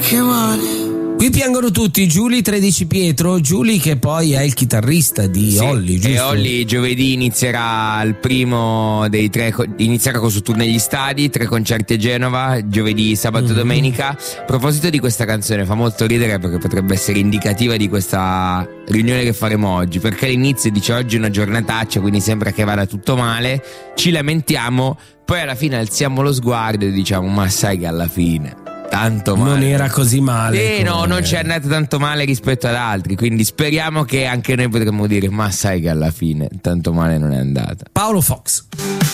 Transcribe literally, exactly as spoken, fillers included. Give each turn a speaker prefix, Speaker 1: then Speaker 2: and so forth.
Speaker 1: che male.
Speaker 2: Qui piangono tutti, Giuli tredici Pietro, Giuli che poi è il chitarrista di
Speaker 3: sì,
Speaker 2: Olly, giusto?
Speaker 3: E Olly giovedì inizierà il primo dei tre, inizierà con suo tour negli stadi, tre concerti a Genova, giovedì, sabato e mm-hmm. domenica. A proposito di questa canzone, fa molto ridere perché potrebbe essere indicativa di questa riunione che faremo oggi, perché all'inizio dice oggi è una giornataccia, quindi sembra che vada tutto male, ci lamentiamo, poi alla fine alziamo lo sguardo e diciamo ma sai che alla fine tanto male.
Speaker 2: Non era così male.
Speaker 3: Eh no, non ci è andato tanto male rispetto ad altri, quindi speriamo che anche noi potremmo dire ma sai che alla fine tanto male non è andata.
Speaker 2: Paolo Fox.